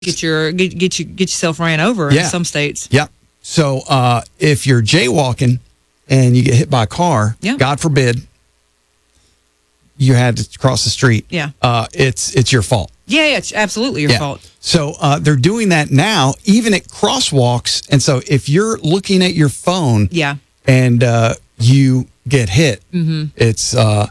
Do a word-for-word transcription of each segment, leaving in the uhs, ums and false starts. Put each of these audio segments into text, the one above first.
get your get, get you get yourself ran over Yeah. in some states. Yep. So uh, if you're jaywalking and you get hit by a car, Yeah. God forbid, you had to cross the street. Yeah. Uh, it's it's your fault. Yeah, yeah, it's absolutely your Yeah. fault. So uh, they're doing that now, even at crosswalks. And so if you're looking at your phone, Yeah. and uh, you get hit, mm-hmm. it's uh,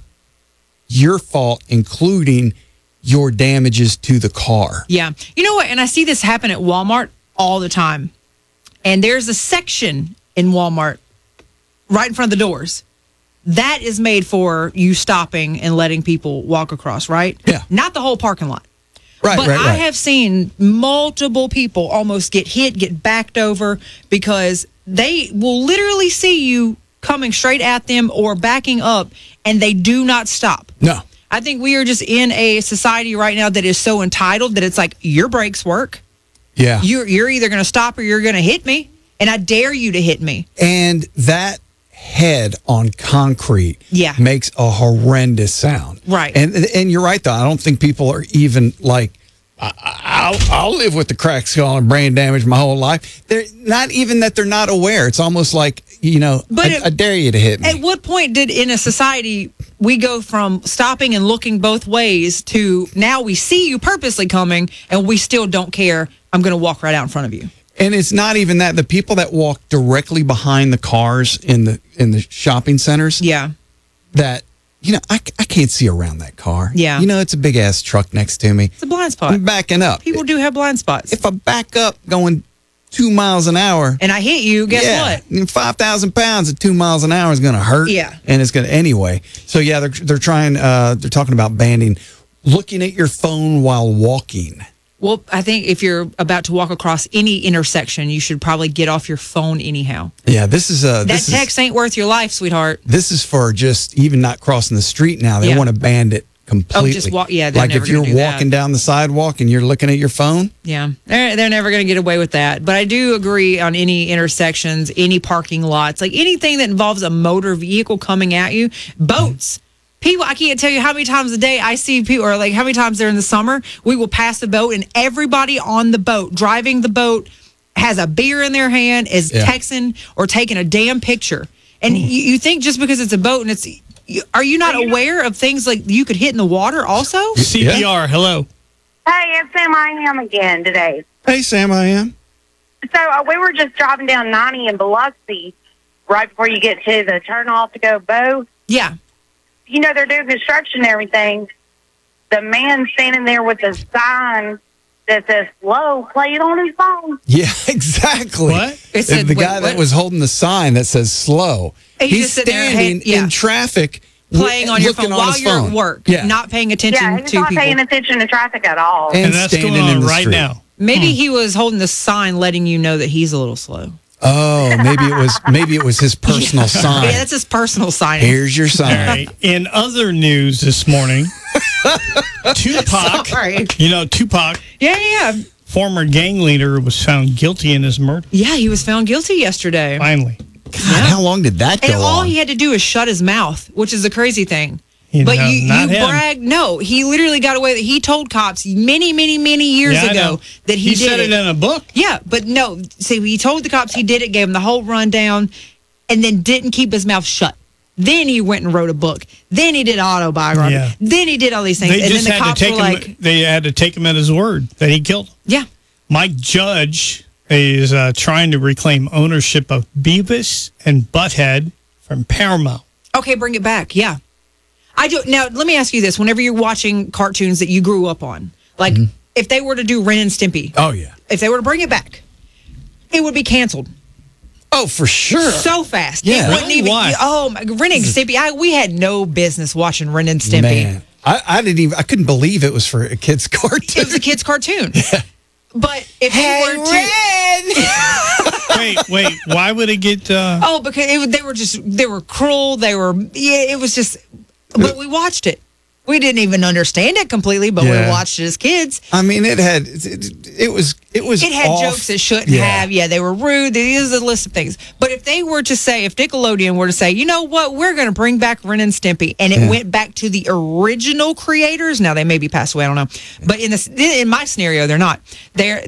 your fault, including your damages to the car. Yeah. You know what? And I see this happen at Walmart all the time. And there's a section in Walmart right in front of the doors that is made for you stopping and letting people walk across, right? Yeah. Not the whole parking lot. Right, But right, I right. have seen multiple people almost get hit, get backed over because they will literally see you coming straight at them or backing up, and they do not stop. No. I think we are just in a society right now that is so entitled that it's like your brakes work. Yeah. You're you're either going to stop or you're going to hit me, and I dare you to hit me. And that head on concrete Yeah. makes a horrendous sound. Right. And and you're right, though. I don't think people are even like, I, I'll, I'll live with the cracked skull and brain damage my whole life. They're not even that they're not aware. It's almost like, you know, But I, it- I dare you to hit me. At what point did in a society we go from stopping and looking both ways to now we see you purposely coming and we still don't care? I'm going to walk right out in front of you. And it's not even that. The people that walk directly behind the cars in the in the shopping centers, Yeah. that, you know, I, I can't see around that car. Yeah. You know, it's a big ass truck next to me. It's a blind spot. I'm backing up. People do have blind spots. If I back up going two miles an hour, And I hit you, guess yeah, what? five thousand pounds at two miles an hour is going to hurt. Yeah. And it's going to anyway. So, yeah, they're, they're trying, uh, they're talking about banning looking at your phone while walking. Well, I think if you're about to walk across any intersection, you should probably get off your phone anyhow. Yeah, this is uh, That this text is ain't worth your life, sweetheart. this is for just even not crossing the street now. They Yeah. want to ban it completely. Oh, just walk- yeah, they're like never if you're gonna do that. walking down the sidewalk and you're looking at your phone. Yeah, they're, they're never going to get away with that. But I do agree on any intersections, any parking lots, like anything that involves a motor vehicle coming at you. Boats. People, I can't tell you how many times a day I see people, or like how many times during the summer, we will pass a boat and everybody on the boat, driving the boat, has a beer in their hand, is Yeah. texting or taking a damn picture. And you, you think just because it's a boat and it's, you, are you not aware of things like you could hit in the water also? C P R, hello. Hey, it's Sam I am again today. Hey, Sam, I am. So uh, we were just driving down ninety in Biloxi right before you get to the turnoff to go Bow. Yeah. You know, they're doing construction and everything. The man standing there with a sign that says slow played on his phone. Yeah, exactly. What? It The, said, the wait, guy that what? was holding the sign that says slow. He's He's just sitting there, standing head- yeah. in traffic, Playing w- on your looking phone on while his you're phone. at work, Yeah. not paying attention Yeah, he's to not people. paying attention to traffic at all. And And that's standing going in on the right street. now. Maybe he was holding the sign letting you know that he's a little slow. Oh, maybe it was maybe it was his personal sign. Yeah, that's his personal sign. Here's your All sign. right. In other news this morning, Tupac, Sorry. you know, Tupac, Yeah, yeah. former gang leader, was found guilty in his murder. Yeah, he was found guilty yesterday. Finally. God, how long did that And go all on? he had to do is shut his mouth, which is the crazy thing. You But know, you, not you him. bragged. No, he literally got away with it. He told cops many, many, many years Yeah, I ago know. that he, He did said it in a book. Yeah, but no. See, he told the cops he did it, gave him the whole rundown, and then didn't keep his mouth shut. Then he went and wrote a book. Then he did autobiography. Yeah. Then he did all these things. They and just then the had to cops take were him. like, They had to take him at his word that he killed him. yeah. Mike Judge is uh, trying to reclaim ownership of Beavis and Butthead from Paramount. Okay, bring it back. Yeah. I do. Now, let me ask you this. Whenever you're watching cartoons that you grew up on, like if they were to do Ren and Stimpy, Oh yeah. if they were to bring it back, it would be canceled Oh, for sure. so fast. Yeah. It wouldn't Really? even, Why? Oh, my, Ren and Stimpy, I, we had no business watching Ren and Stimpy. Man, I, I didn't even. I couldn't believe it was for a kid's cartoon. It was a kid's cartoon. But if Hey, they were to, wait, wait. Why would it get? Uh, oh, because it, was- they were just they were cruel. They were yeah. It was just. But we watched it. We didn't even understand it completely, but Yeah. we watched it as kids. I mean, it had it, it was it was It had off. jokes it shouldn't Yeah. have. Yeah, they were rude. There's a list of things. But if they were to say, if Nickelodeon were to say, you know what, we're going to bring back Ren and Stimpy, and it Yeah. went back to the original creators. Now they may be passed away, I don't know. But in this, in my scenario, they're not. They're